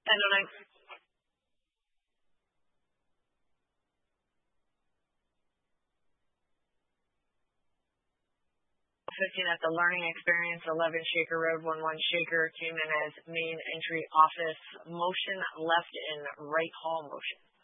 And then 15 at the learning experience, 11 Shaker Road, 11 Shaker came in as main entry office motion, left in right hall motion.